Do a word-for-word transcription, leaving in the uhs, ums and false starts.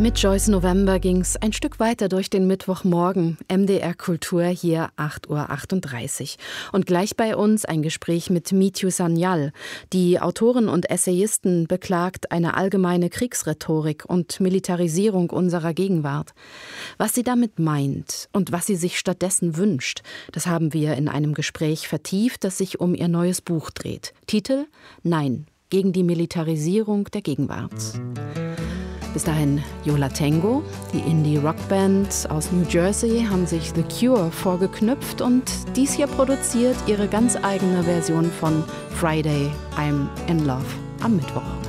Mit Joyce November ging's ein Stück weiter durch den Mittwochmorgen. M D R Kultur hier acht Uhr achtunddreißig. Und gleich bei uns ein Gespräch mit Mithu Sanyal. Die Autorin und Essayistin beklagt eine allgemeine Kriegsrhetorik und Militarisierung unserer Gegenwart. Was sie damit meint und was sie sich stattdessen wünscht, das haben wir in einem Gespräch vertieft, das sich um ihr neues Buch dreht. Titel: Nein, gegen die Militarisierung der Gegenwart. Bis dahin Yola Tango, die Indie-Rockband aus New Jersey, haben sich The Cure vorgeknüpft und dies hier produziert ihre ganz eigene Version von Friday, I'm in Love am Mittwoch.